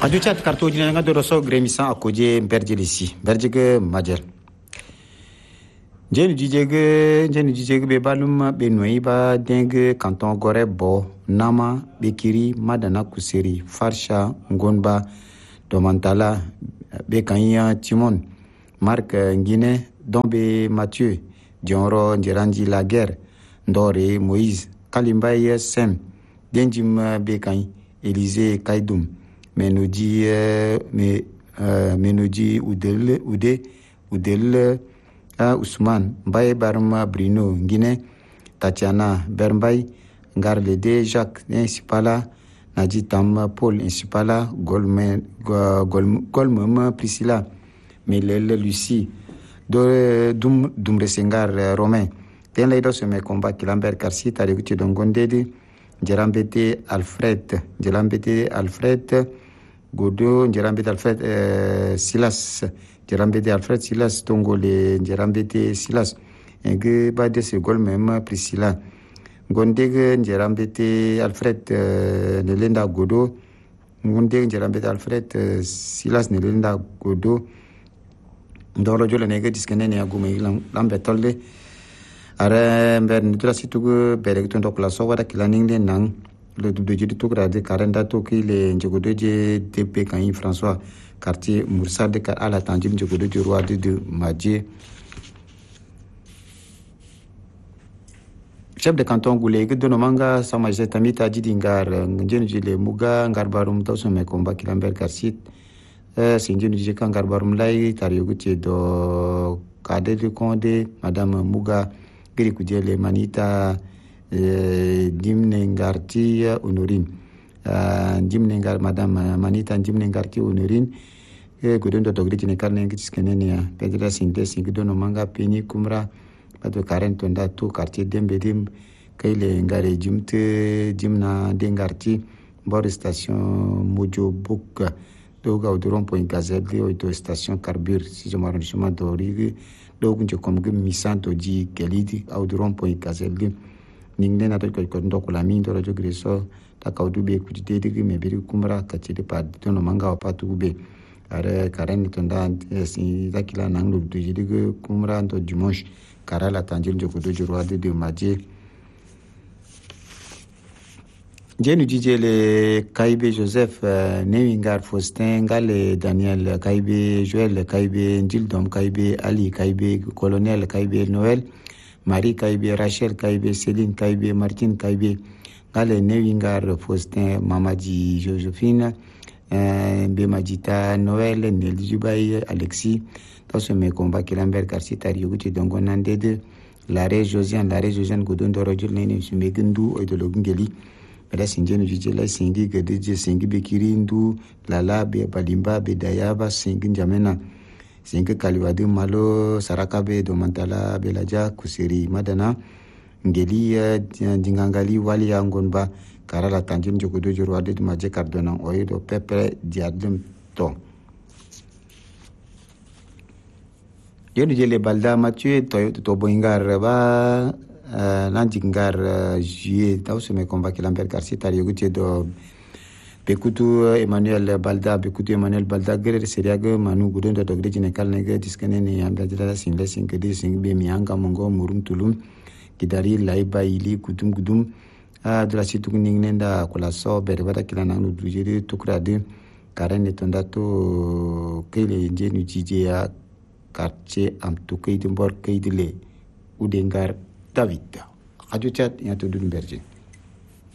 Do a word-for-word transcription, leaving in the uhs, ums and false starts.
Radio chat karto dina nga do so gremisa akoje berjelisi berjege majel jeni dijege jeni dijege be balum be noiba denge canton gore bo nama bekiri madana kuseri farsha ngonba domantala be kanya timon mark ngine dombe mathieu dioro njeranji la guerre ndore moïse kalimbaye sem denjim be kan Élysée Kaidoum Menodi euh, me euh, Menodi Udel Ude Udel uh, Ousmane Mbaye Barma Bruno Guinée Tatiana Bermbay Ngarlede Jacques Insipala Nadi Tam Paul Insipala Golmen Golmem Priscilla Melel Lucie Do Dum Dumresengar Romain Ten Leido se me combat Kilambert Karsi Tarikuti Dongondede Djerambete Alfred Djerambete Alfred Godo Djerambete Alfred euh, Silas Djerambete Alfred Silas Tongole Djerambete Silas Enge Bade se gol même Priscilla Gondege Djerambete Alfred euh, Nelenda Godo Gondege Djerambete Alfred euh, Silas Nelenda Godo Ndoro Jola Nege Diskenene Agume Lambetolde Are mber nidra situgu berek ton dokla so wada kilaning de nang le du de to grade karenda to ki le njogodo je dp kan François quartier Moursade de à la tangim njogodo je roi de de Madje chef de canton Goulé que dono manga sa majesté tamita didingar njenu jile muga ngarbarum to so me combat kilamber karsit euh sinjenu je kan ngarbarum lay tariogu ti do kade de konde madame muga giri kujele manita eh, dimne ngarti honorine uh, dimne ngar madame manita dimne ngarti honorine e godondo dogri tine karne ngis kenene ya pedra sinde singidono manga peni kumra pato quarante nda to quartier dembe dim kayle ngare jimte dimna dengarti bord station mojo buk doga odoron point gazelle oito station carbure si je m'arrondissement d'Origi dogu nje komge misanto ji gelidi audron point gazelle ningne na to ko ndo ko la min do radio greso ta kaudu be ku de de me biri kumra ka ti de pa to no manga wa patu be are karen to nda si zakila nanglo do ji de kumra ndo dimanche kara la tangir nje ko do juro de de maje jenu dijele Kaibe Joseph uh, Newingar Faustin Gale Daniel Kaibe Joël Kaibe Ndildom Kaibe Ali Kaibe Colonel Kaibe Noël Marie Kaibe Rachel Kaibe Céline Kaibe Martine Kaibe Gale Newingar Faustin Mamadi Josephine uh, Bemajita Noël Nel Jubaï Alexis Tosso me combat Kilambert Karsita Yoguti Dongonande de Laré Josiane Laré Josiane Godondo Rojul Nene Sumegundu Oidologungeli Bela sinjenu jijela singi gedeje singi bekiri ndu lala be balimba be dayaba singi njamena singi kaliwadi malo saraka be domantala belaja kusiri madana ngeli jingangali wali ya ngonba karala tanjin jogodo jorwade maje kardona oyedo pepe diadlem to yenu jele balda mathieu to to boingar ba Uh, nanjingar uh, juillet taw se me combat que Lambert Garcia tari yoguti do bekutu uh, Emmanuel Balda bekutu Emmanuel Balda gere seriaga manu gudon do dogre jine kalnege diskane ni anda jala sinle sinke di sing be mianga mongo murum tulum kidari laiba ili kudum kudum a uh, dra situ ningnenda kola so bere bada kilana no dujeri tukrade karene tondato kele njenu jije ya quartier am tukay de mbor kaydile udengar David. Radio Chat, il y a tout d'une berger.